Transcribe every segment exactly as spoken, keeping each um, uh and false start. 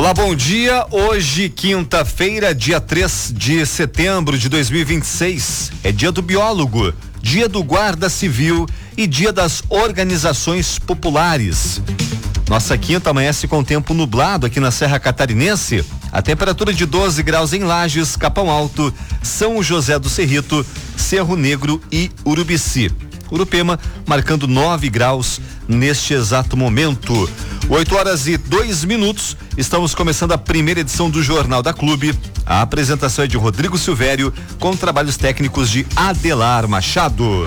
Olá, bom dia. Hoje, quinta-feira, dia três de setembro de dois mil e vinte e seis, é dia do biólogo, dia do guarda civil e dia das organizações populares. Nossa quinta amanhece com tempo nublado aqui na Serra Catarinense. A temperatura de doze graus em Lages, Capão Alto, São José do Cerrito, Cerro Negro e Urubici. Urupema marcando nove graus neste exato momento. oito horas e dois minutos. Estamos começando a primeira edição do Jornal da Clube. A apresentação é de Rodrigo Silvério, com trabalhos técnicos de Adelar Machado.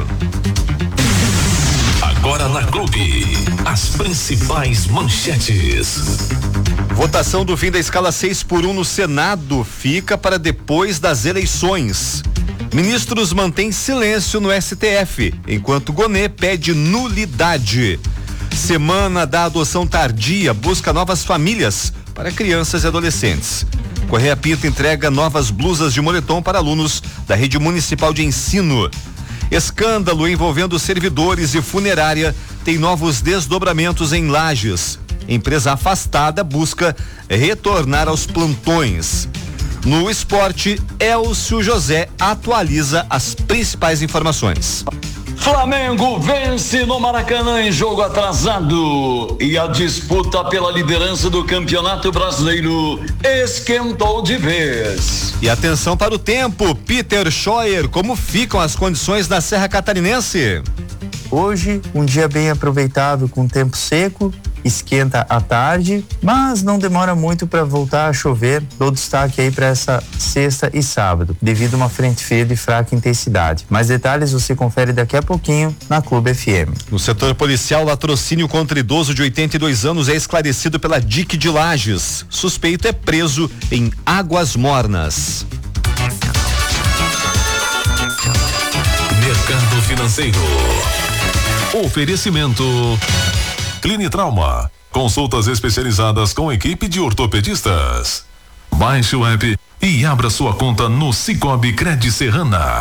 Agora na Clube, as principais manchetes. Votação do fim da escala seis por um no Senado fica para depois das eleições. Ministros mantêm silêncio no S T F, enquanto Gonê pede nulidade. Semana da adoção tardia busca novas famílias para crianças e adolescentes. Correia Pinto entrega novas blusas de moletom para alunos da rede municipal de ensino. Escândalo envolvendo servidores e funerária tem novos desdobramentos em Lages. Empresa afastada busca retornar aos plantões. No esporte, Elcio José atualiza as principais informações. Flamengo vence no Maracanã em jogo atrasado e a disputa pela liderança do Campeonato Brasileiro esquentou de vez. E atenção para o tempo, Peter Scheuer, como ficam as condições na Serra Catarinense? Hoje, um dia bem aproveitável com tempo seco, esquenta à tarde, mas não demora muito para voltar a chover. Dou destaque aí para essa sexta e sábado, devido a uma frente fria de fraca intensidade. Mais detalhes você confere daqui a pouquinho na Clube F M. No setor policial, latrocínio contra idoso de oitenta e dois anos é esclarecido pela D I C de Lages. Suspeito é preso em Águas Mornas. Mercado Financeiro. Oferecimento Clinitrauma, consultas especializadas com equipe de ortopedistas. Baixe o app e abra sua conta no Cicobi Cred Serrana.